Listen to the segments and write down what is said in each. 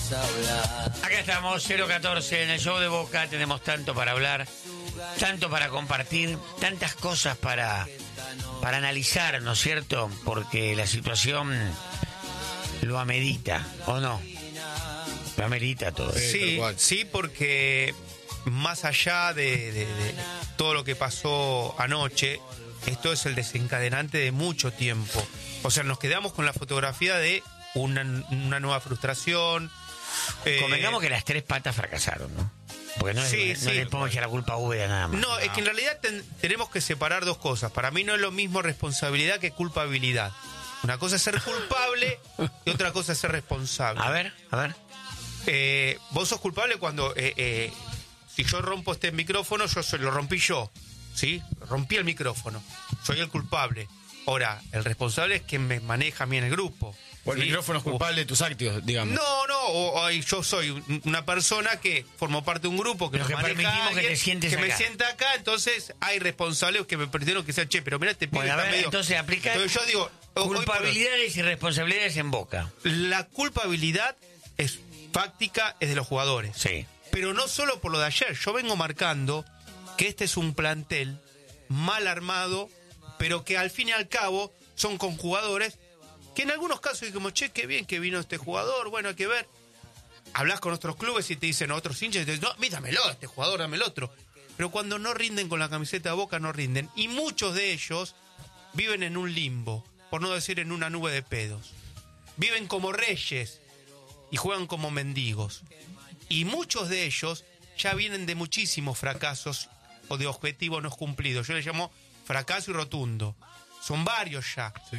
Acá estamos, 014, en el show de Boca. Tenemos tanto para hablar, tanto para compartir, tantas cosas para analizar, ¿no es cierto? Porque la situación lo amerita, ¿o no? Lo amerita todo. Sí, porque más allá de todo lo que pasó anoche, esto es el desencadenante de mucho tiempo. O sea, nos quedamos con la fotografía de una nueva frustración. Convengamos que las tres patas fracasaron, ¿no? Porque no le podemos echar la culpa a Úbeda nada más. No, es que en realidad tenemos que separar dos cosas. Para mí no es lo mismo responsabilidad que culpabilidad. Una cosa es ser culpable y otra cosa es ser responsable. A ver. Vos sos culpable cuando si yo rompo este micrófono, lo rompí yo, ¿sí? Rompí el micrófono. Soy el culpable. Ahora, el responsable es quien me maneja a mí en el grupo. O el ¿sí? micrófono es culpable de tus actos, digamos. No, yo soy una persona que formó parte de un grupo que pero nos que maneja permitimos que te sientes acá. me sienta acá, entonces hay responsables que me permitieron que sea pero mira, te pido entonces aplicar yo digo, culpabilidades y responsabilidades en Boca. La culpabilidad es fáctica, es de los jugadores. Sí. Pero no solo por lo de ayer, yo vengo marcando que este es un plantel mal armado, pero que al fin y al cabo son con jugadores que en algunos casos digamos, che, qué bien que vino este jugador, bueno, hay que ver. Hablas con otros clubes y te dicen otros hinchas y te dicen, no, dámelo, este jugador, dame el otro. Pero cuando no rinden con la camiseta de Boca, no rinden. Y muchos de ellos viven en un limbo, por no decir en una nube de pedos. Viven como reyes y juegan como mendigos. Y muchos de ellos ya vienen de muchísimos fracasos o de objetivos no cumplidos. Yo les llamo fracaso y rotundo. Son varios ya. Sí.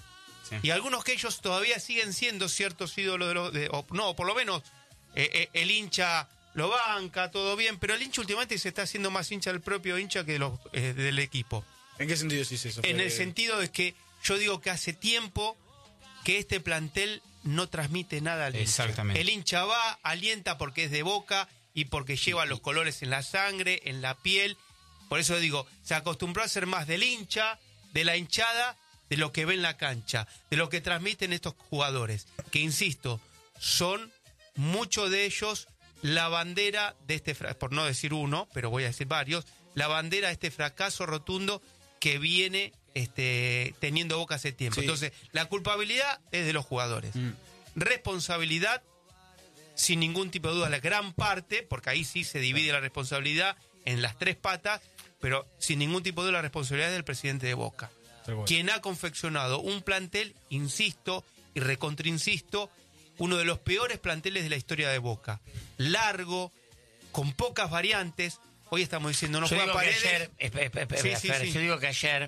Y algunos que ellos todavía siguen siendo ciertos ídolos no, por lo menos el hincha lo banca, todo bien, pero el hincha últimamente se está haciendo más hincha del propio hincha que del equipo. ¿En qué sentido sí es eso? En el sentido de que yo digo que hace tiempo que este plantel no transmite nada al hincha. Exactamente. El hincha va, alienta porque es de Boca y porque lleva los colores en la sangre, en la piel. Por eso digo, se acostumbró a ser más del hincha, de la hinchada, de lo que ve en la cancha, de lo que transmiten estos jugadores, que insisto, son muchos de ellos la bandera de este, por no decir uno, pero voy a decir varios, la bandera de este fracaso rotundo que viene teniendo Boca hace tiempo. Sí. Entonces, la culpabilidad es de los jugadores. Responsabilidad, sin ningún tipo de duda, la gran parte, porque ahí sí se divide la responsabilidad en las tres patas, pero sin ningún tipo de duda la responsabilidad es del presidente de Boca. Quien ha confeccionado un plantel, insisto y recontrinsisto, uno de los peores planteles de la historia de Boca. Largo, con pocas variantes. Hoy estamos diciendo, no juega Paredes. Yo digo que ayer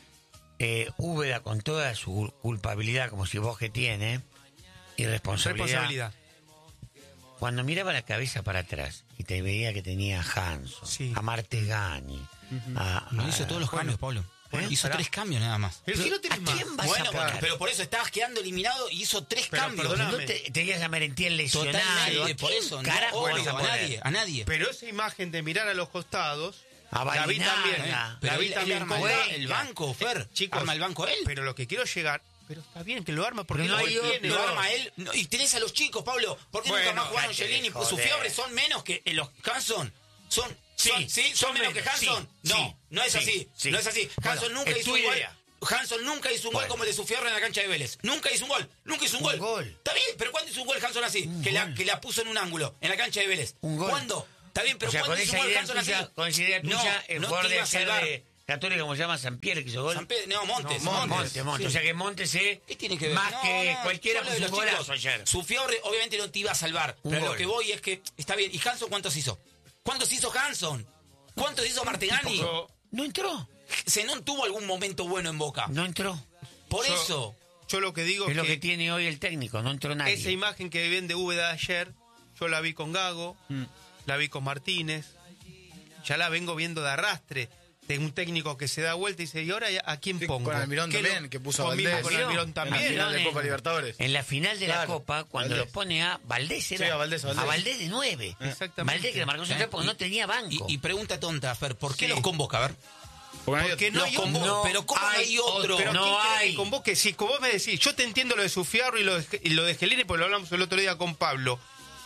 Úbeda, con toda su culpabilidad, como si vos que tiene, y responsabilidad. Cuando miraba la cabeza para atrás y te veía que tenía a Hanson, a Martegani, no hizo todos los cambios, Pablo. Hizo 3 cambios nada más. Pero si no tenés más. Bueno, pero por eso estabas quedando eliminado y hizo 3 cambios. No tenías a Merentiel lesionado. Totalmente, por eso. Carajo, a nadie. Pero esa imagen de mirar a los costados, la vi también. Pero él arma el banco, Fer. Chicos, arma el banco él. Pero lo que quiero llegar... Pero está bien que lo arma porque no lo arma él. No, y tenés a los chicos, Pablo. ¿Por qué nunca más jugaron Angelini? Su fiebre son menos que los Hanson. ¿Son menos que Hanson? No es así. No es así. Hanson nunca hizo un gol. Hanson nunca hizo un gol como el de su fiebre en la cancha de Vélez. Nunca hizo un gol. Está bien, pero ¿cuándo hizo un gol Hanson así? Que la puso en un ángulo, en la cancha de Vélez. ¿Cuándo? Está bien, pero ¿cuándo hizo un gol Hanson así? Con esa idea tuya, el jugador de ayer de Católica, como se llama, Sampier, que hizo gol. Montes. O sea que Montes es más que cualquiera con su golazo ayer. Su fiebre obviamente no te iba a salvar, pero lo que voy es que está bien. ¿Y Hanson cuántos hizo? ¿Cuántos hizo Hanson? ¿Cuántos hizo Martegani? No entró. ¿Zenón tuvo algún momento bueno en Boca? No entró. Por eso. Yo lo que digo es lo que tiene hoy el técnico, no entró nadie. Esa imagen que ven de Úbeda ayer, yo la vi con Gago, la vi con Martínez, ya la vengo viendo de arrastre. De un técnico que se da vuelta y dice, ¿y ahora a quién pongo? Con Almirón también, que puso a Valdés. Con Almirón también. En la final de Copa Libertadores. En la final de la Copa, cuando Valdés lo pone a Valdés, era a Valdés de 9. Exactamente. Valdés que le marcó central porque no tenía banco. Y pregunta tonta, Fer, ¿por qué los convoca? A ver. Porque no hay otro. Pero ¿cómo hay otro? Pero no hay. Que convoque? Si como vos me decís, yo te entiendo lo de Sufiarro y lo de Angelini, porque lo hablamos el otro día con Pablo.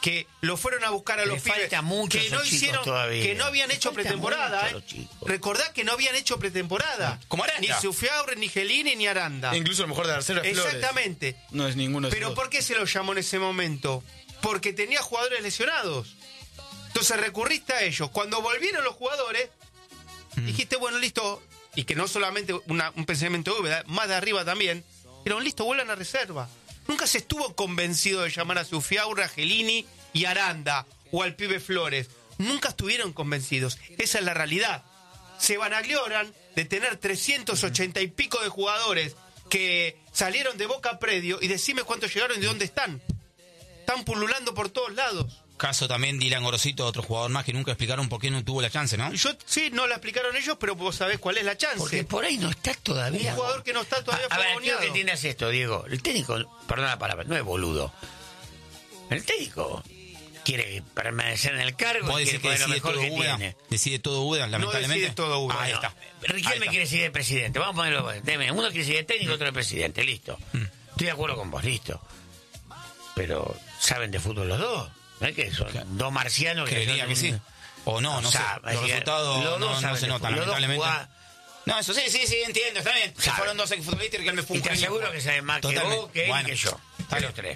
que lo fueron a buscar a los Le pibes, falta mucho que a no esos chicos hicieron, todavía. que no habían Le hecho falta pretemporada, mucho a los chicos. Recordá que no habían hecho pretemporada. Como Aranda. Ni Sufiabre, ni Gelini, ni Aranda. Incluso a lo mejor de Arcero es Flores. Exactamente. No es ninguno de Pero esos ¿por qué se lo llamó en ese momento? Porque tenía jugadores lesionados. Entonces recurriste a ellos. Cuando volvieron los jugadores, dijiste, bueno, listo. Y que no solamente un pensamiento más de arriba también. Pero listo, vuelvan a reserva. Nunca se estuvo convencido de llamar a Sufiaura, a Gelini y Aranda o al pibe Flores. Nunca estuvieron convencidos. Esa es la realidad. Se vanaglorian de tener 380 y pico de jugadores que salieron de Boca Predio y decime cuántos llegaron y de dónde están. Están pululando por todos lados. Caso también Dylan Gorosito, otro jugador más que nunca explicaron por qué no tuvo la chance, ¿no? Sí, no la explicaron ellos, pero vos sabés cuál es la chance. Porque por ahí no está todavía. Un jugador que no está todavía A ver, quiero fogoneado. que entiendas esto, Diego. El técnico, perdona la palabra, no es boludo. El técnico quiere permanecer en el cargo Vos y decís quiere que poner lo decide mejor todo que Uda. tiene. Decide todo Uda, lamentablemente. decide todo Uda. Ahí está. Riquelme Ahí está. quiere seguir de presidente. Vamos a ponerlo. Uno quiere seguir de técnico, otro de presidente. Listo. Estoy de acuerdo con vos, listo. Pero, ¿saben de fútbol los dos? ¿No es que son dos marcianos que Creería son que sí. O no, no sé. Los resultados los dos no saben se de notan, fútbol. Los dos lamentablemente. No, eso sí, entiendo, está bien. Se Sabe. fueron dos futbolistas y que me fue Y un te genio. aseguro que saben más que Totalmente. vos, que él Bueno, y que yo. está Que bien. los tres.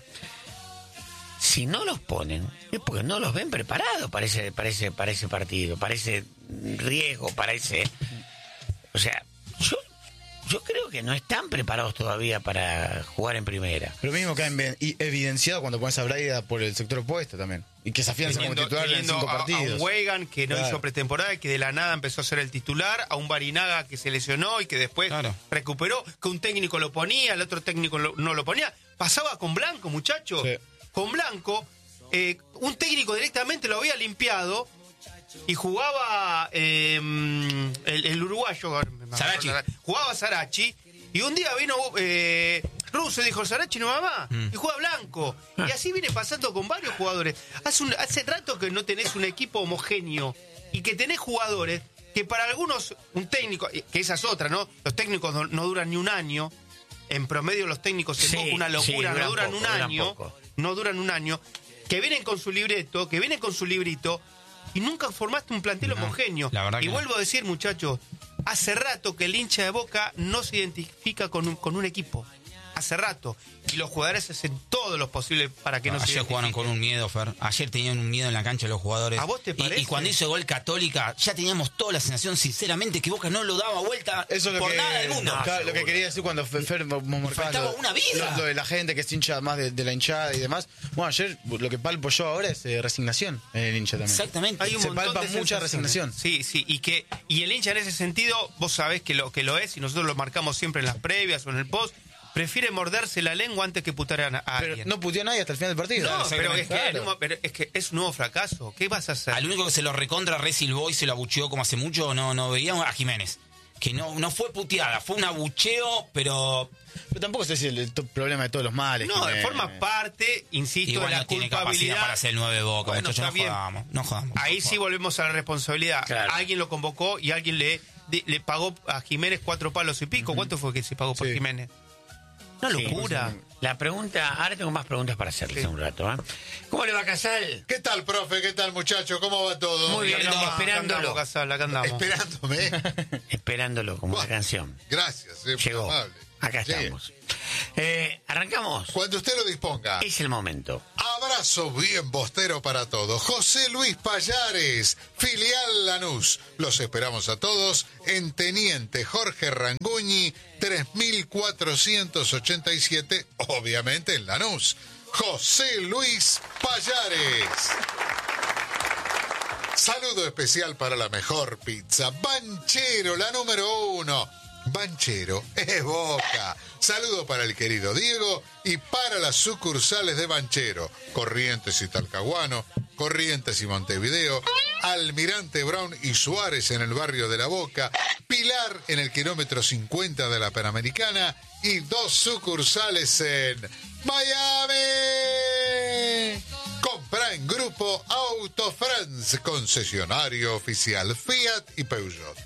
Si no los ponen, es porque no los ven preparados para ese partido, para ese riesgo, para ese... O sea, yo creo que no están preparados todavía para jugar en primera. Lo mismo que ha evidenciado cuando pones a Braida por el sector opuesto también. Y que se afianza como titular en Teniendo 5 a partidos. un Weigand que no Claro. hizo pretemporada y que de la nada empezó a ser el titular, a un Barinaga que se lesionó y que después Claro. recuperó, que un técnico lo ponía, el otro técnico no lo ponía. Pasaba con Blanco, muchachos. Sí. Con Blanco, un técnico directamente lo había limpiado y jugaba el uruguayo. Sarachi. Jugaba Sarachi y un día vino Russo y dijo, Sarachi no va más, y juega Blanco. Y así viene pasando con varios jugadores. Hace rato que no tenés un equipo homogéneo y que tenés jugadores que para algunos, un técnico, que esa es otra, ¿no? Los técnicos no duran ni un año. En promedio los técnicos en Sí, Boca, una locura, sí, no duran poco, un duran año. poco. No duran un año. Que vienen con su libreto, que vienen con su librito y nunca formaste un plantel No, homogéneo. la verdad Y que vuelvo a decir, muchachos, hace rato que el hincha de Boca no se identifica con un equipo. Hace rato. Y los jugadores hacen todo lo posible para que no se Ayer jugaron identifiquen. con un miedo, Fer. Ayer tenían un miedo en la cancha los jugadores. ¿A vos te parece? Y cuando hizo gol Católica, ya teníamos toda la sensación, sinceramente, que Boca no lo daba vuelta Eso es lo por que, nada del mundo. claro, lo que quería decir cuando Fer marcaba Faltaba una vida. Lo de la gente que es hincha más de la hinchada y demás. Bueno, ayer lo que palpo yo ahora es resignación en el hincha también. Exactamente. Hay un Se montón palpa de mucha sensaciones. resignación. Sí, y el hincha en ese sentido, vos sabés que lo es, y nosotros lo marcamos siempre en las previas o en el post, prefiere morderse la lengua antes que putar a Pero alguien. no puteó a nadie hasta el final del partido. No, pero Claro. es que es un nuevo fracaso. ¿Qué vas a hacer? Al único que se lo recontra resilvó y se lo abucheó como hace mucho, no veía a Jiménez. Que no fue puteada, fue un abucheo, pero Pero tampoco sé si es el problema de todos los males. No, que forma parte, insisto, igual de la no tiene capacidad culpabilidad. para ser el 9 de Boca, Bueno, muchachos, está bien. no jodamos. Ahí sí volvemos a la responsabilidad. Claro. Alguien lo convocó y alguien le pagó a Jiménez 4 palos y pico. ¿Cuánto fue que se pagó por Sí. Jiménez? Una Sí. locura. La pregunta, ahora tengo más preguntas para hacerles Sí. un rato. ¿Eh? ¿Cómo le va, Casal? ¿Qué tal, profe? ¿Qué tal, muchacho? ¿Cómo va todo? Muy bien, Acá esperándolo. andamos, Casal, acá andamos. Esperándome. Esperándolo como una Buah. canción. Gracias, muy Llegó. amable. Acá Sí. estamos. Arrancamos. Cuando usted lo disponga. Es el momento. Abrazo bien bostero para todos. José Luis Payares, filial Lanús. Los esperamos a todos en Teniente Jorge Ranguñi, 3487, obviamente en Lanús. José Luis Payares. Saludo especial para la mejor pizza. Banchero, la número 1. Banchero es Boca. Saludo para el querido Diego y para las sucursales de Banchero, Corrientes y Talcahuano, Corrientes y Montevideo, Almirante Brown y Suárez en el barrio de La Boca, Pilar en el kilómetro 50 de la Panamericana y 2 sucursales en Miami. Compra en Grupo Auto France, concesionario oficial Fiat y Peugeot.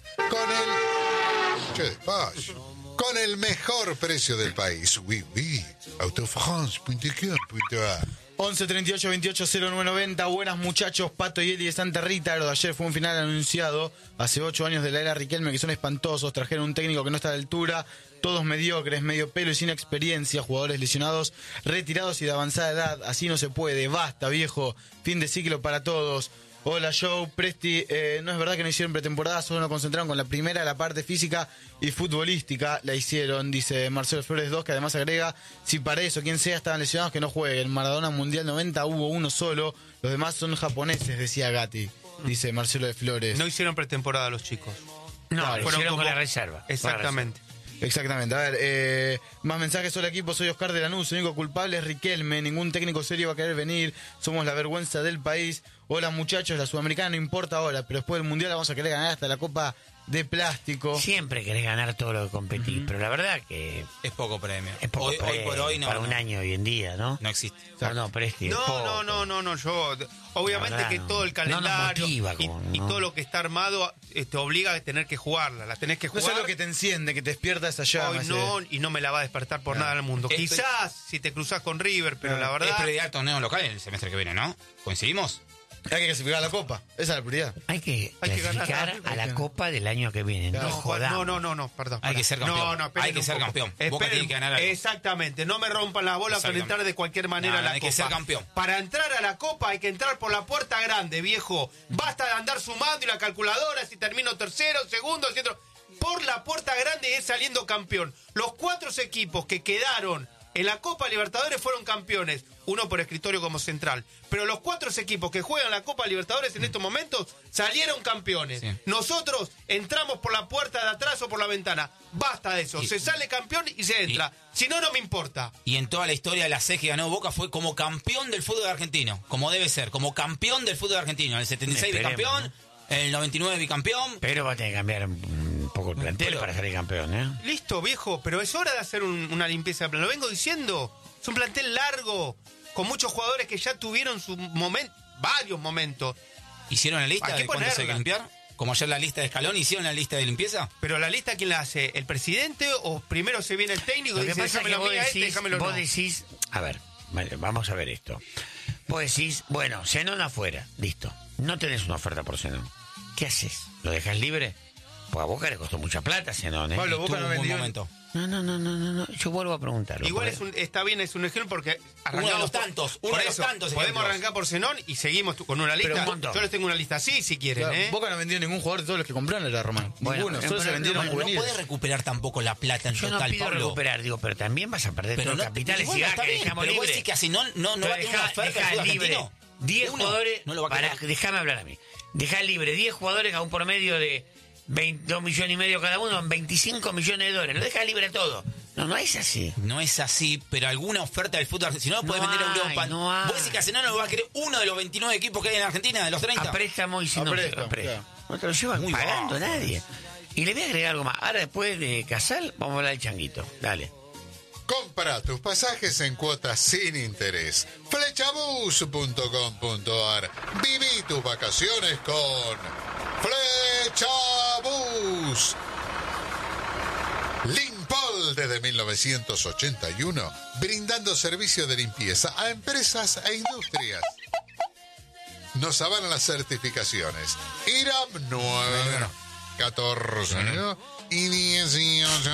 Con el mejor precio del país. Oui, oui. Autofrance.com.ar. 11 38 28 0990. Buenas muchachos, Pato y Eli de Santa Rita. Lo de ayer fue un final anunciado hace 8 años de la era Riquelme, que son espantosos. Trajeron un técnico que no está a la altura, todos mediocres, medio pelo y sin experiencia, jugadores lesionados, retirados y de avanzada edad. Así no se puede, basta viejo, fin de ciclo para todos. Hola Joe, Presti, no es verdad que no hicieron pretemporada, solo nos concentraron con la primera, la parte física y futbolística, la hicieron, dice Marcelo Flores 2, que además agrega, si para eso, quien sea, estaban lesionados, que no jueguen. Maradona Mundial 90 hubo uno solo, los demás son japoneses, decía Gatti, dice Marcelo de Flores. No hicieron pretemporada los chicos. No, Claro, lo hicieron como- con la reserva. Exactamente. Exactamente, a ver, más mensajes, hola equipo, soy Oscar de Lanús, el único culpable es Riquelme, ningún técnico serio va a querer venir, somos la vergüenza del país. Hola muchachos, la Sudamericana no importa ahora, pero después del Mundial la vamos a querer ganar hasta la Copa de Plástico. Siempre querés ganar todo lo que competís, pero la verdad que Es poco premio. es poco hoy por hoy no. para un no. año hoy en día, ¿no? No existe. No, Presti, es poco. No, yo obviamente La verdad, que no. todo el No calendario nos motiva, y como, ¿no? todo lo que está armado te obliga a tener que jugarla, la tenés que No jugar. es lo que te enciende, que te despierta esa llama. Hoy ese- no, y no me la va a despertar por nada en el mundo. Es- Quizás si te cruzás con River, pero la Es verdad prioridad el torneo local en el semestre que viene, ¿no? ¿Coincidimos? Hay que clasificar la Copa, esa es la prioridad. Hay que Hay que ganar clasificar algo. a la Copa del año que viene. Claro. No jodamos. no, perdón. Hay que ser campeón. esperen Hay que un ser poco. campeón. Boca Esperen. tiene que ganar algo. Exactamente, no me rompan las bolas con Exactamente. entrar de cualquier manera a la Hay Copa. que ser campeón. Para entrar a la Copa hay que entrar por la puerta grande, viejo. Basta de andar sumando y la calculadora si termino tercero, segundo, centro. Por la puerta grande es saliendo campeón. Los 4 equipos que quedaron en la Copa Libertadores fueron campeones, uno por escritorio como central. Pero los 4 equipos que juegan la Copa Libertadores en estos momentos salieron campeones. Sí. Nosotros entramos por la puerta de atrás o por la ventana. Basta de eso. Y- Se sale campeón y se entra. Si no, no me importa. Y en toda la historia de la C que ganó Boca fue como campeón del fútbol argentino, como debe ser, como campeón del fútbol argentino. En el 76 Esperemos, bicampeón, en el 99 bicampeón. Pero va a tener que cambiar un poco el plantel Pero- para salir campeón, ¿eh? Listo, viejo, pero es hora de hacer una limpieza de plan. Lo vengo diciendo. Es un plantel largo, con muchos jugadores que ya tuvieron su momento, varios momentos. ¿Hicieron la lista Hay que de cuántos hay que ponerla. limpiar? Como ayer la lista de Escalón, ¿hicieron la lista de limpieza? Pero la lista, ¿quién la hace? ¿El presidente o primero se viene el técnico Lo y que dice, pasa es que déjamelo a vos mí a este, decís, déjamelo vos no"? decís, a ver, vale, vamos a ver esto. Vos decís, bueno, Zenón afuera, listo. No tenés una oferta por Zenón. ¿Qué haces? ¿Lo dejas libre? Pues a Boca le costó mucha plata Zenón, ¿eh? Pablo, Tuvo Boca un no buen vendió. momento. No. Yo vuelvo a preguntarlo. Igual porque- está bien, es un ejemplo porque Uno de los tantos, uno por de los eso, tantos podemos ejemplos. arrancar por Zenón y seguimos con una Pero lista. un montón. Yo les tengo una lista así si quieren, Claro, ¿eh? Boca no vendió ningún jugador de todos los que compraron, era Román. Bueno, Ninguno, solo pero se vendieron no, No juveniles. puedes recuperar tampoco la plata en Yo no total, pido Pablo. recuperar, digo, pero también vas a perder Pero todo no, el capital bueno, si está que bien, dejamos pero vos libre. decís que así no va a tener una oferta el Dejá fútbol libre argentino. 10 Uno jugadores, no lo va a para, querer. déjame hablar a mí. Dejá libre 10 jugadores a un promedio de 2,5 millones cada uno, 25 millones de dólares. Lo deja libre todo. No es así. No es así, pero alguna oferta del fútbol argentino. Si no lo puedes No vender a hay, Europa. no hay. Vos decís que a Zenón no lo va a querer uno de los 29 equipos que hay en Argentina, de los 30. A préstamo y si A no, préstamo, a préstamo. claro. No te lo llevan Muy pagando bajo. nadie. Y le voy a agregar algo más. Ahora después de Casal, vamos a hablar del Changuito. Dale. Compra tus pasajes en cuotas sin interés. Flechabus.com.ar. Viví tus vacaciones con Flechabus. Limpol desde 1981, brindando servicio de limpieza a empresas e industrias. Nos avalan las certificaciones IRAM 9, 14 ¿no? y 18.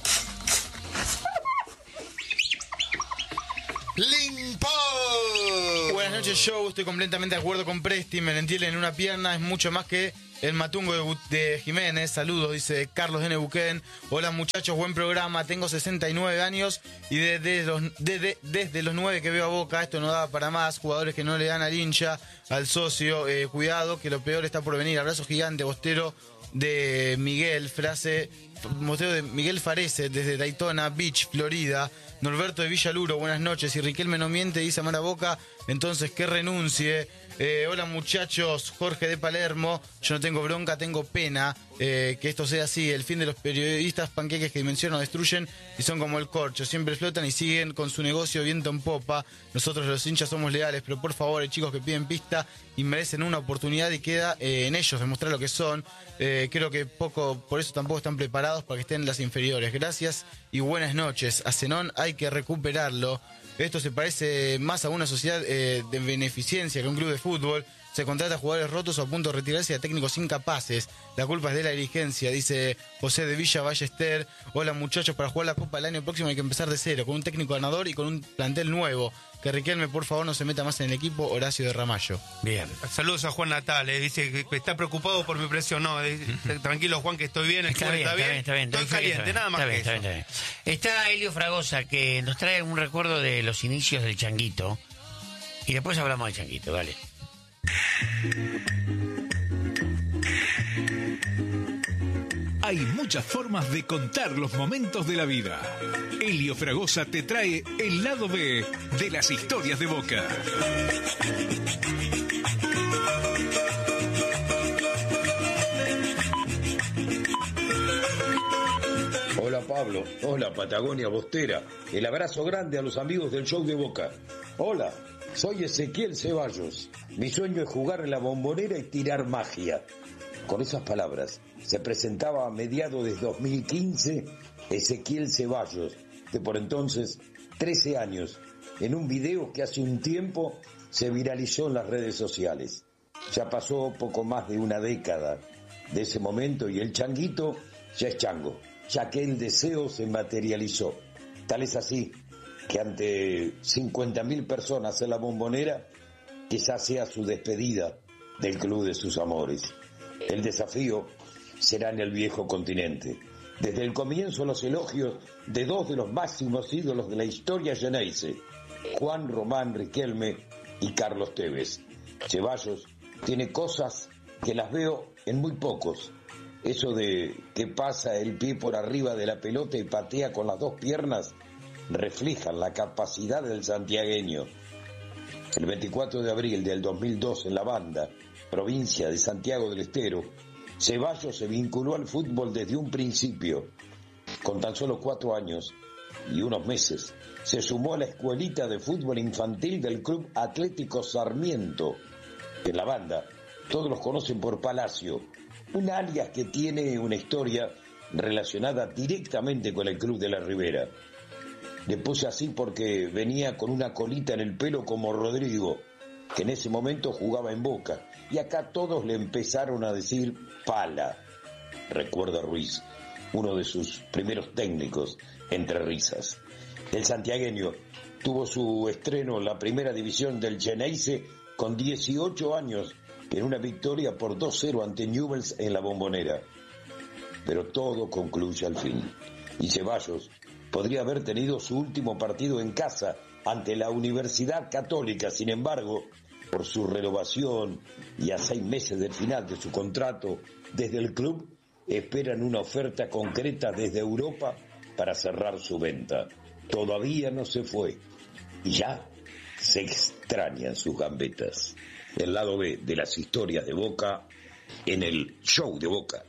Limpol. Buenas noches, Joe. Estoy completamente de acuerdo con Presti. Merentiel en una pierna es mucho más que el matungo de Jiménez. Saludos, dice Carlos de Neuquén. Hola, muchachos, buen programa. Tengo 69 años y desde los 9 que veo a Boca, esto no da para más. Jugadores que no le dan al hincha, al socio. Cuidado, que lo peor está por venir. Abrazo gigante, Bostero de Miguel. Bostero de Miguel Farese, desde Daytona Beach, Florida. Norberto de Villaluro, buenas noches. Si Riquelme no miente, dice amar a Boca, entonces que renuncie. Hola muchachos, Jorge de Palermo. Yo no tengo bronca, tengo pena que esto sea así. El fin de los periodistas panqueques que dimensionan, destruyen y son como el corcho. Siempre flotan y siguen con su negocio viento en popa. Nosotros los hinchas somos leales, pero por favor hay chicos que piden pista y merecen una oportunidad y queda en ellos demostrar lo que son. Creo que por eso tampoco están preparados para que estén en las inferiores. Gracias y buenas noches. A Zenón hay que recuperarlo. Esto se parece más a una sociedad de beneficencia que un club de fútbol. Se contrata a jugadores rotos o a punto de retirarse y a técnicos incapaces. La culpa es de la dirigencia, dice José de Villa Ballester. Hola muchachos, para jugar la Copa el año próximo hay que empezar de cero, con un técnico ganador y con un plantel nuevo. Que Riquelme, por favor, no se meta más en el equipo. Horacio de Ramallo. Bien. Saludos a Juan Natal, dice que está preocupado por mi presión. No, tranquilo Juan, que estoy bien, está bien. Estoy caliente, nada más que eso. Está bien. Está Helio Fragosa, que nos trae un recuerdo de los inicios del Changuito. Y después hablamos del Changuito, dale. Hay muchas formas de contar los momentos de la vida. Helio Fragosa te trae el lado B de las historias de Boca. Hola Pablo, hola Patagonia Bostera. El abrazo grande a los amigos del show de Boca. Hola, soy Ezequiel Ceballos. Mi sueño es jugar en la Bombonera y tirar magia. Con esas palabras, se presentaba a mediados de 2015 Ezequiel Ceballos, de por entonces 13 años, en un video que hace un tiempo se viralizó en las redes sociales. Ya pasó poco más de una década de ese momento y el changuito ya es chango, ya que el deseo se materializó. Tal es así que ante 50.000 personas en la Bombonera, quizás sea su despedida del club de sus amores. El desafío será en el viejo continente. Desde el comienzo los elogios de dos de los máximos ídolos de la historia Xeneize, Juan Román Riquelme y Carlos Tevez. Ceballos tiene cosas que las veo en muy pocos. Eso de que pasa el pie por arriba de la pelota y patea con las dos piernas reflejan la capacidad del santiagueño. El 24 de abril del 2002 en La Banda, provincia de Santiago del Estero, Ceballos se vinculó al fútbol desde un principio. Con tan solo 4 años y unos meses, se sumó a la escuelita de fútbol infantil del Club Atlético Sarmiento. En La Banda, todos los conocen por Palacio, un alias que tiene una historia relacionada directamente con el Club de la Ribera. Le puse así porque venía con una colita en el pelo como Rodrigo, que en ese momento jugaba en Boca, y acá todos le empezaron a decir Pala, recuerda Ruiz, uno de sus primeros técnicos, entre risas. El santiagueño tuvo su estreno en la primera división del Xeneize con 18 años, en una victoria por 2-0 ante Newell's en la Bombonera. Pero todo concluye al fin, y Ceballos podría haber tenido su último partido en casa ante la Universidad Católica. Sin embargo, por su renovación y a 6 meses del final de su contrato desde el club, esperan una oferta concreta desde Europa para cerrar su venta. Todavía no se fue y ya se extrañan sus gambetas. El lado B de las historias de Boca en el show de Boca.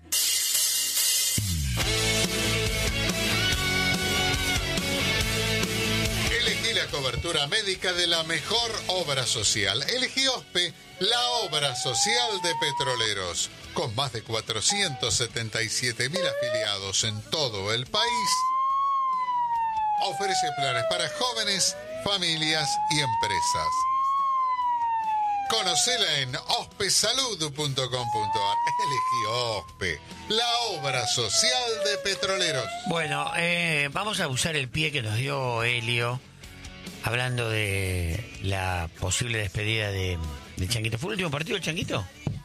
Cobertura médica de la mejor obra social. Elegí OSPE, la obra social de Petroleros. Con más de 477.000 afiliados en todo el país, ofrece planes para jóvenes, familias y empresas. Conocela en ospesalud.com.ar. Elegí OSPE, la obra social de Petroleros. Bueno, vamos a usar el pie que nos dio Helio, hablando de la posible despedida de Changuito. ¿Fue el último partido del Changuito?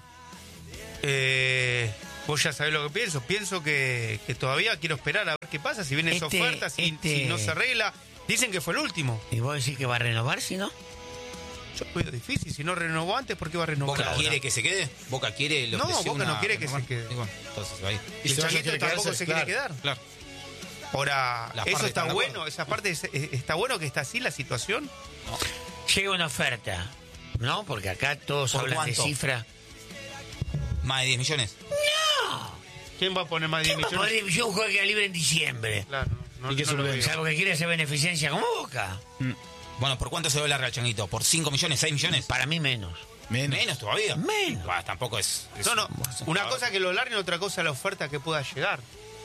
Vos ya sabés lo que pienso. Pienso que todavía quiero esperar a ver qué pasa, si viene esa oferta, si no se arregla. Dicen que fue el último. ¿Y vos decís que va a renovar si no? Yo veo difícil. Si no renovó antes, ¿por qué va a renovar ¿Boca ahora? quiere que se quede? ¿Boca quiere? No, Boca no quiere que se quede. Bueno, entonces va ahí. Y el Changuito tampoco se quiere quedar. Claro. Ahora, eso está bueno, esa parte está bueno que está así la situación. No. Llega una oferta, ¿no? Porque acá todos hablan de cifra. ¿Más de 10 millones? ¡No! ¿Quién va a poner más de 10 millones? Va a poner 10 millones, un juego que queda libre en diciembre. Claro, salvo que quiere hacer beneficencia como Boca. Bueno, ¿por cuánto se ve la Real Changuito? ¿Por 5 millones, 6 millones? Para mí menos. ¿Menos todavía? Menos. Tampoco es no, una cosa que lo larguen, otra cosa la oferta que pueda llegar.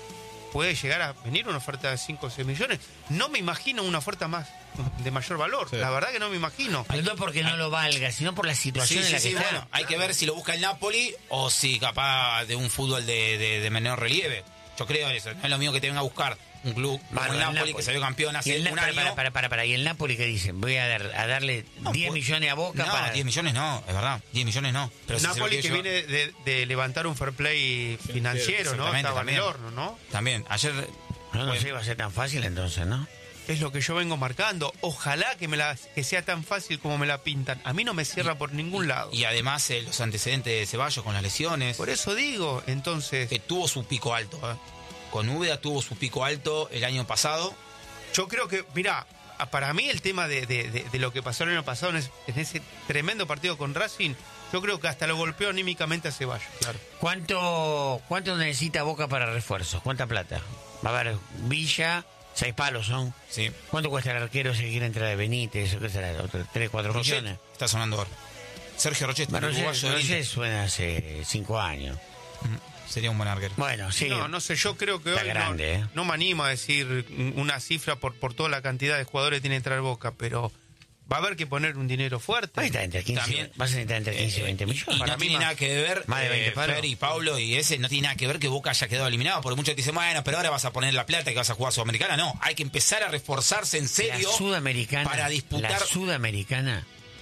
puede llegar a venir una oferta de 5 o 6 millones. No me imagino una oferta más de mayor valor. Sí. La verdad que no me imagino. Pero no porque no lo valga, sino por la situación en la que está. Bueno, hay que ver si lo busca el Napoli o si capaz de un fútbol de menor relieve. Yo creo eso. No es lo mío que te venga a buscar un club como el Napoli, que salió campeón hace un año. Para. ¿Y el Napoli qué dice? Voy a darle 10 millones a Boca para... 10 millones no, es verdad. 10 millones no. Pero Napoli que viene de levantar un fair play financiero, ¿no? Estaba en el horno, ¿no? También. Ayer... No sé, va a ser tan fácil entonces, ¿no? Es lo que yo vengo marcando. Ojalá que sea tan fácil como me la pintan. A mí no me cierra por ningún lado. Y además los antecedentes de Ceballos con las lesiones. Por eso digo, entonces... Que tuvo su pico alto, Con Úbeda tuvo su pico alto el año pasado. Yo creo que, mira, para mí el tema de lo que pasó el año pasado en ese tremendo partido con Racing, yo creo que hasta lo golpeó anímicamente a Ceballos. Claro. ¿Cuánto necesita Boca para refuerzos? ¿Cuánta plata? Va a haber Villa, 6 palos son. Sí. ¿Cuánto cuesta el arquero si quiere entrar de Benítez? ¿Qué será? ¿3, 4 millones? Está sonando ahora. Sergio Rochet. Rochet suena hace 5 años. Sería un buen arquero. Bueno, sí. No sé, yo creo que está hoy grande, no me animo a decir una cifra por toda la cantidad de jugadores que tiene que entrar Boca, pero va a haber que poner un dinero fuerte. Vas a necesitar entre 15 y 20 millones. Y no tiene nada que ver, más de 20 palos. Fer y Paulo y ese, no tiene nada que ver que Boca haya quedado eliminado, porque muchos dicen, bueno, pero ahora vas a poner la plata que vas a jugar Sudamericana. No, hay que empezar a reforzarse en serio para disputar. La Sudamericana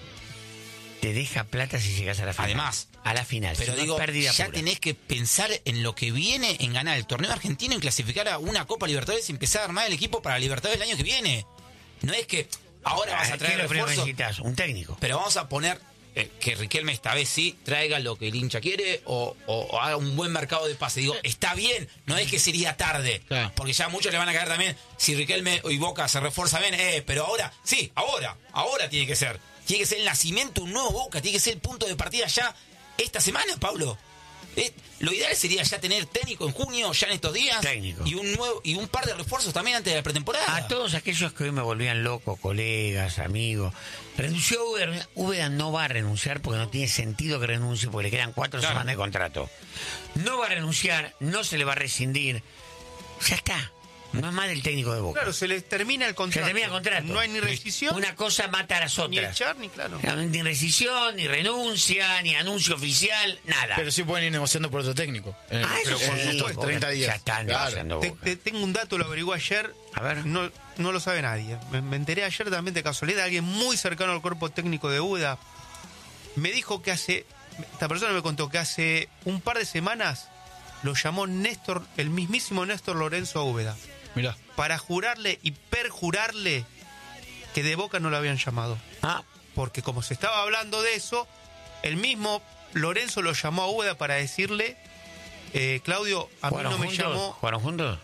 te deja plata si llegas a la final. Además, a la final. Pero si digo, pérdida ya pura. tenés que pensar en lo que viene, en ganar el torneo argentino, en clasificar a una Copa Libertadores y empezar a armar el equipo para Libertadores el año que viene. No es que ahora vas a traer refuerzos. Necesitas un técnico. Pero vamos a poner que Riquelme esta vez sí traiga lo que el hincha quiere o haga un buen mercado de pase. Digo, está bien, no es que sería tarde. Claro. Porque ya muchos le van a caer también si Riquelme y Boca se refuerza bien. Pero ahora, sí, ahora tiene que ser. Tiene que ser el nacimiento, un nuevo Boca, tiene que ser el punto de partida ya esta semana, Pablo. Lo ideal sería ya tener técnico en junio, ya en estos días. Técnico. Y un par de refuerzos también antes de la pretemporada. A todos aquellos que hoy me volvían loco, colegas, amigos. Renunció Úbeda. Úbeda no va a renunciar porque no tiene sentido que renuncie porque le quedan 4 semanas de contrato. No va a renunciar, no se le va a rescindir. Ya está. No es más del técnico de Boca. Claro, se les termina el contrato. Se termina el contrato. No hay ni rescisión. Una cosa mata a las otras. Ni echar, ni claro. Ni rescisión, ni renuncia, ni anuncio oficial, nada. Pero sí pueden ir negociando por otro técnico. Pero por supuesto, 30 días. Ya están negociando Boca. Tengo un dato, lo averigué ayer. A ver. No lo sabe nadie. Me enteré ayer también de casualidad. Alguien muy cercano al cuerpo técnico de Úbeda me dijo que esta persona me contó que hace un par de semanas lo llamó el mismísimo Néstor Lorenzo a Úbeda. Mirá. Para jurarle y perjurarle que de Boca no lo habían llamado. Porque como se estaba hablando de eso, el mismo Lorenzo lo llamó a Úbeda para decirle, Claudio, a mí no me llamó... ¿Jugaron juntos?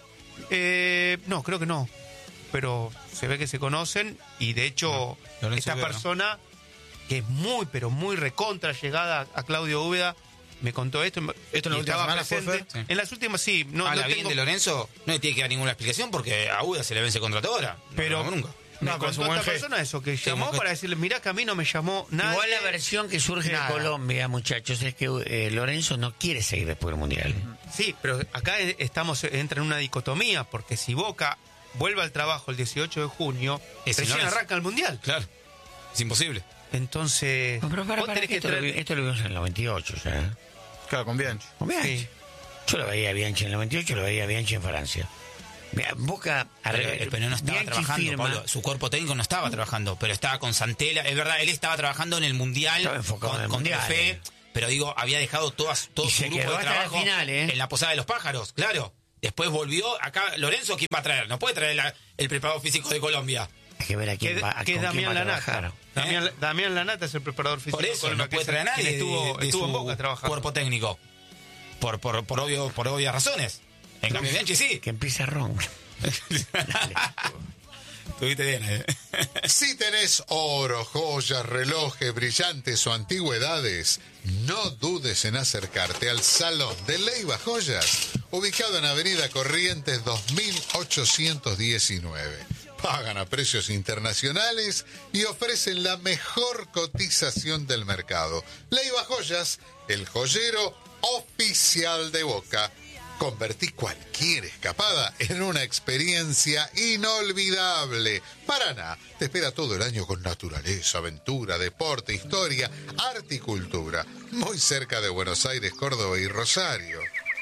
No, creo que no. Pero se ve que se conocen y de hecho esta persona, que es muy, pero muy recontra llegada a Claudio Úbeda, me contó esto. ¿Esto en la última semana fue? Sí. En las últimas sí. Bien de Lorenzo no le tiene que dar ninguna explicación porque a Úbeda se le vence contrato ahora. Pero nunca. Me contó esta persona eso, que llamó para decirle, mirá que a mí no me llamó nadie. Igual la versión que surge de Colombia, muchachos, es que Lorenzo no quiere seguir después del Mundial. Sí, pero acá entra en una dicotomía, porque si Boca vuelve al trabajo el 18 de junio, recién arranca el Mundial. Claro, es imposible. Entonces, esto lo vimos en el 98 ya. Claro, con Bianchi. Sí. Yo lo veía a Bianchi en el 98, lo veía a Bianchi en Francia. Boca... Pero no estaba trabajando, Pablo. Su cuerpo técnico no estaba trabajando, pero estaba con Santela. Es verdad, él estaba trabajando en el Mundial. Estaba enfocado en el Mundial. Fe, pero digo, había dejado todo su grupo de trabajo en la Posada de los Pájaros, claro. Después volvió acá. Lorenzo, ¿quién va a traer? No puede traer el preparador físico de Colombia. Hay que ver a quién va, que es Damián Lanata. Damián Lanata es el preparador físico. Por eso no puede traer a nadie. Estuvo en Boca trabajando. Cuerpo técnico. Por obvias razones. En cambio, Bianchi sí. Que empieza Ron. Estuviste bien, Si tenés oro, joyas, relojes, brillantes o antigüedades, no dudes en acercarte al Salón de Leiva Joyas, ubicado en Avenida Corrientes 2819. Pagan a precios internacionales y ofrecen la mejor cotización del mercado. Leiva Joyas, el joyero oficial de Boca. Convertí cualquier escapada en una experiencia inolvidable. Paraná te espera todo el año con naturaleza, aventura, deporte, historia, arte y cultura. Muy cerca de Buenos Aires, Córdoba y Rosario.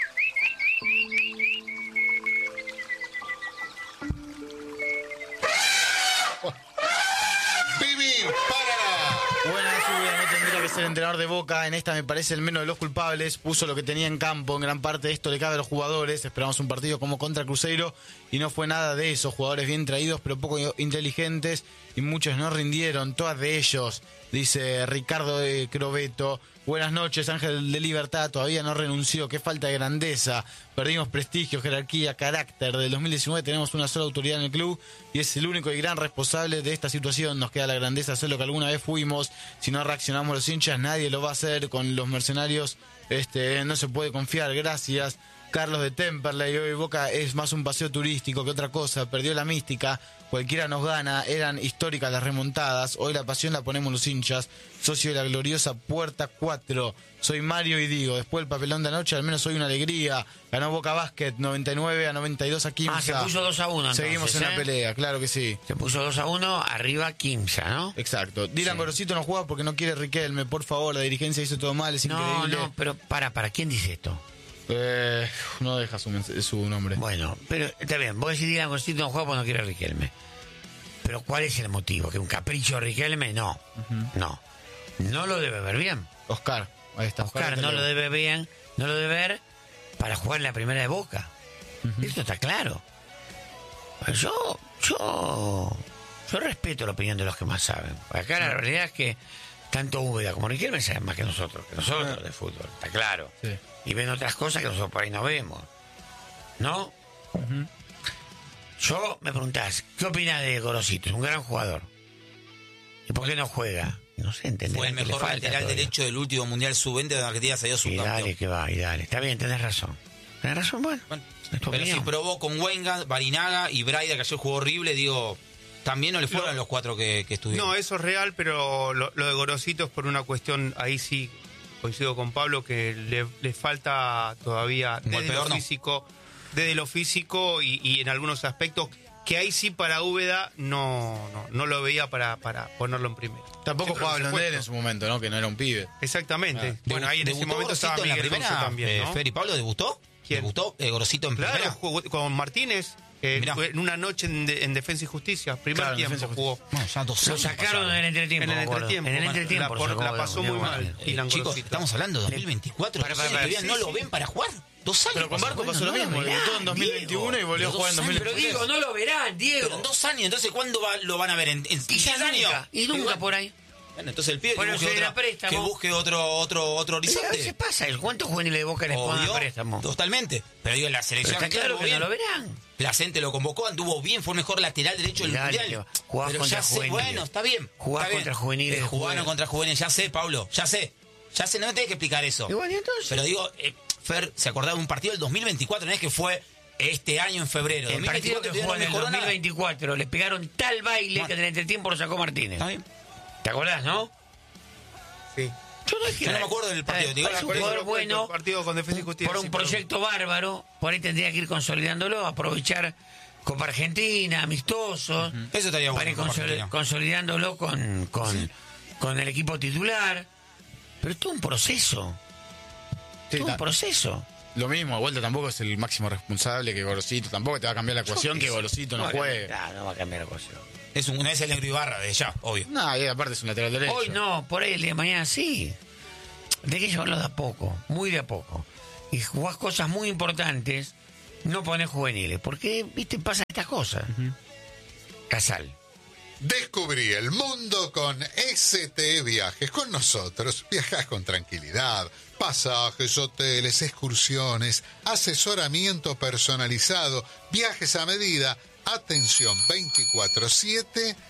¡Vivir Paraná! Buenas, no tendría que ser entrenador de Boca. En esta me parece el menos de los culpables. Puso lo que tenía en campo. En gran parte de esto le cabe a los jugadores. Esperamos un partido como contra Cruzeiro y no fue nada de eso. Jugadores bien traídos pero poco inteligentes y muchos no rindieron. Todas de ellos, dice Ricardo de Crobeto. Buenas noches, Ángel de Libertad. Todavía no renunció. Qué falta de grandeza. Perdimos prestigio, jerarquía, carácter. Del 2019 tenemos una sola autoridad en el club y es el único y gran responsable de esta situación. Nos queda la grandeza hacer lo que alguna vez fuimos. Si no reaccionamos los hinchas, nadie lo va a hacer. Con los mercenarios no se puede confiar. Gracias. Carlos de Temperley. Hoy Boca es más un paseo turístico que otra cosa. Perdió la mística. Cualquiera nos gana. Eran históricas las remontadas. Hoy la pasión la ponemos los hinchas. Socio de la gloriosa Puerta 4. Soy Mario y digo, después del papelón de anoche, al menos hoy una alegría. Ganó Boca Basket 99-92 a Quimsa. Se puso 2-1 entonces. Seguimos en la pelea, claro que sí. Se puso 2-1, arriba Quimsa, ¿no? Exacto. Dylan Gorosito no juega porque no quiere Riquelme. Por favor, la dirigencia hizo todo mal, es increíble. No, pero para, ¿quién dice esto? No deja su nombre. Bueno, pero está bien, vos decís Dylan Gorosito no juega porque no quiere Riquelme. Pero ¿cuál es el motivo? ¿Que un capricho de Riquelme? No, no lo debe ver bien. Oscar, ahí está. Oscar no lo debe bien, no lo debe ver para jugar en la primera de Boca. Esto está claro. Yo respeto la opinión de los que más saben. Acá la realidad es que tanto Úbeda como Riquelme saben más que nosotros de fútbol, está claro. Sí. Y ven otras cosas que nosotros por ahí no vemos. ¿No? Yo me preguntás, ¿qué opinas de Gorosito? Es un gran jugador. ¿Y por qué no juega? No sé, entender. Fue el mejor lateral derecho del último Mundial Sub-20 de Argentina, salió subcampeón. Y dale, que va, y dale. Está bien, tenés razón. Bueno. Pero si probó con Wenga, Barinaga y Braida, que ayer jugó horrible, digo, también no le fueron los 4 que estuvieron. No, eso es real, pero lo de Gorosito es por una cuestión, ahí sí coincido con Pablo, que le falta todavía desde lo físico y en algunos aspectos, que ahí sí para Úbeda no lo veía para ponerlo en primero. Tampoco jugaba Blondel en su momento, ¿no? Que no era un pibe. Exactamente. Bueno, ahí en ese momento estaba Miguel Hermoso también, ¿no? Fer y Pablo, ¿debutó? ¿Quién? ¿Debutó Gorosito en primera? Claro, jugó con Martínez. En una noche en Defensa y Justicia, primer tiempo jugó. Bueno, ya 2 años. Lo sacaron en el entretiempo. En el entretiempo. La pasó muy mal. Chicos, estamos hablando de 2024. ¿No lo ven para jugar? 2 años. Pero con Barco pasó lo mismo. Debutó en 2021 y volvió a jugar en 2023. Pero Diego, no lo verán, Diego. Pero en 2 años, entonces ¿cuándo lo van a ver? ¿En 10 años? Y nunca por ahí. Bueno, entonces el pibe que busque otro horizonte. Pero ¿qué pasa? ¿Cuántos juveniles de Boca les ponen a préstamo? Totalmente. Pero digo, la selección... Pero está claro que no lo verán. Placente lo convocó, anduvo bien, fue el mejor lateral derecho del Mundial. Jugás contra juveniles. Bueno, está bien. Jugás contra juveniles. Jugaron contra juveniles, ya sé, Pablo, ya sé, no me tenés que explicar eso. Igual, entonces. Pero digo, Fer, se acordaba de un partido del 2024, no es que fue este año en febrero. El partido que jugó en el 2024, le pegaron tal baile que en el entretiempo lo sacó Martínez. ¿Está bien? ¿Te acordás, no? Sí. Yo no me acuerdo del partido. Digo, un jugador bueno, partido con Defensa y Justicia, por un proyecto bárbaro, por ahí tendría que ir consolidándolo, aprovechar Copa Argentina, amistosos, eso estaría bueno, para ir consolidándolo con el equipo titular. Pero es todo un proceso. Un proceso. Lo mismo, a vuelta tampoco es el máximo responsable que Gorosito. Tampoco te va a cambiar la ecuación que Gorosito no juegue. No va a cambiar la ecuación. No es el Negro Ibarra de ya, obvio. No, y aparte es un lateral derecho. Hoy no, por ahí el día de mañana sí. De que llevarlo de a poco, muy de a poco. Y jugás cosas muy importantes, no ponés juveniles. Porque, viste, pasan estas cosas. Casal. Descubrí el mundo con ST Viajes. Con nosotros viajás con tranquilidad. Pasajes, hoteles, excursiones, asesoramiento personalizado, viajes a medida, atención 24/7